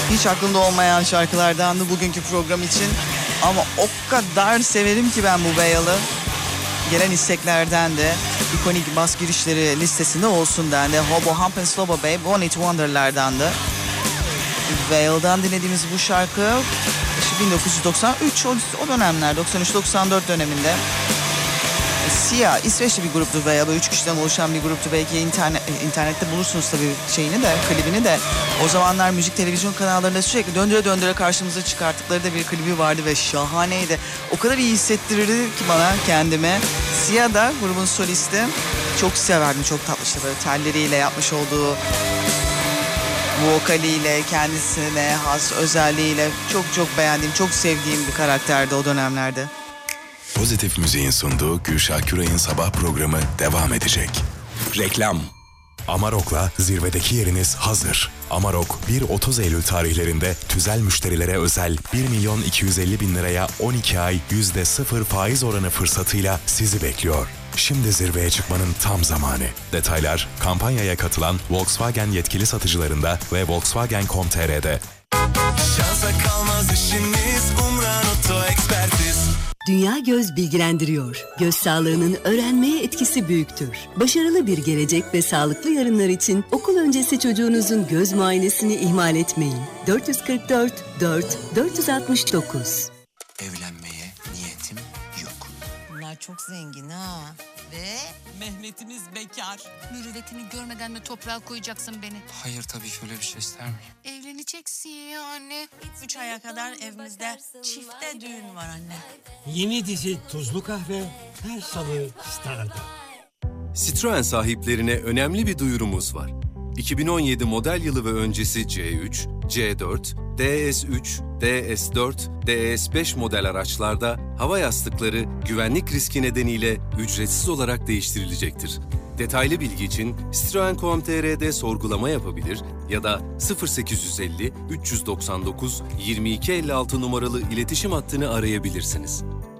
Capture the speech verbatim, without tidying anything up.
Hiç aklımda olmayan şarkılardandı bugünkü program için. Ama o kadar severim ki ben bu Veil'ı. Gelen isteklerden de ikonik bas girişleri listesinde olsun dendi. Hobo Hump and Slobo Babe, One Hit Wonder'lardandı. Veil'dan dinlediğimiz bu şarkı bin dokuz yüz doksan üç o, o dönemler, doksan üç doksan dört döneminde. Sia, İsveçli bir gruptu Veil. Üç kişiden oluşan bir gruptu. Belki internet, internette bulursunuz tabii şeyini de, klibini de. O zamanlar müzik televizyon kanallarında sürekli döndüre döndüre karşımıza çıkarttıkları da bir klibi vardı ve şahaneydi. O kadar iyi hissettirirdi ki bana kendime. Sia da grubun solisti. Çok severdim, çok tatlıştı böyle telleriyle yapmış olduğu vokaliyle, kendisine has özelliğiyle çok çok beğendiğim, çok sevdiğim bir karakterdi o dönemlerde. Pozitif Müziğin sunduğu Gülşah Küray'ın sabah programı devam edecek. Reklam. Amarok'la zirvedeki yeriniz hazır. Amarok bir otuz Eylül tarihlerinde tüzel müşterilere özel bir milyon iki yüz elli bin liraya on iki ay yüzde sıfır faiz oranı fırsatıyla sizi bekliyor. Şimdi zirveye çıkmanın tam zamanı. Detaylar kampanyaya katılan Volkswagen yetkili satıcılarında ve volkswagen nokta com nokta tr'de. Şansa kalmaz işiniz, Umran Oto Ekspertiz. Dünya Göz bilgilendiriyor. Göz sağlığının öğrenmeye etkisi büyüktür. Başarılı bir gelecek ve sağlıklı yarınlar için okul öncesi çocuğunuzun göz muayenesini ihmal etmeyin. dört yüz kırk dört dört dört yüz altmış dokuz. Evlenmeye niyetim yok. Bunlar çok zengin ha. Ve Mehmet'imiz bekar. Mürüvvetini görmeden mi toprağa koyacaksın beni? Hayır, tabii ki öyle bir şey ister miyim? Evleneceksin ya anne. üç aya kadar evimizde çifte düğün var anne. Yeni dizi Tuzlu Kahve her salı Star'da. Citroen sahiplerine önemli bir duyurumuz var. iki bin on yedi model yılı ve öncesi C üç, C dört, D S üç, D S dört, D S beş model araçlarda hava yastıkları güvenlik riski nedeniyle ücretsiz olarak değiştirilecektir. Detaylı bilgi için citroen nokta com nokta tr'de sorgulama yapabilir ya da sıfır sekiz yüz elli üç yüz doksan dokuz yirmi iki elli altı numaralı iletişim hattını arayabilirsiniz.